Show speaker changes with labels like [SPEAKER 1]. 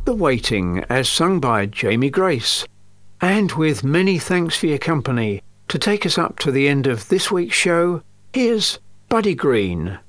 [SPEAKER 1] The Waiting, as sung by Jamie Grace. And with many thanks for your company, to take us up to the end of this week's show, here's Buddy Green.